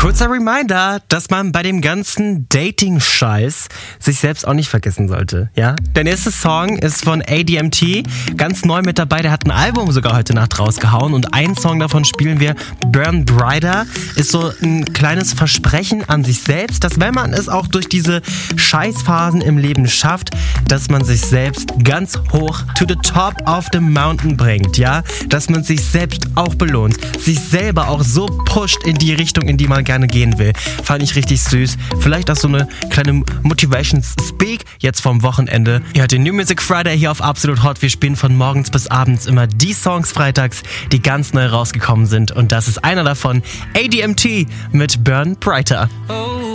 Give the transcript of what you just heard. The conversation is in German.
Kurzer Reminder, dass man bei dem ganzen Dating-Scheiß sich selbst auch nicht vergessen sollte, ja? Der nächste Song ist von ADMT, ganz neu mit dabei, der hat ein Album sogar heute Nacht rausgehauen und einen Song davon spielen wir, Burn Brighter, ist so ein kleines Versprechen an sich selbst, dass wenn man es auch durch diese Scheißphasen im Leben schafft, dass man sich selbst ganz hoch to the top of the mountain bringt, ja? Dass man sich selbst auch belohnt, sich selber auch so pusht in die Richtung, in die man gerne gehen will. Fand ich richtig süß. Vielleicht auch so eine kleine Motivation-Speak jetzt vom Wochenende. Ihr hört den New Music Friday hier auf Absolut Hot. Wir spielen von morgens bis abends immer die Songs freitags, die ganz neu rausgekommen sind. Und das ist einer davon, ADMT mit Burn Brighter. Oh.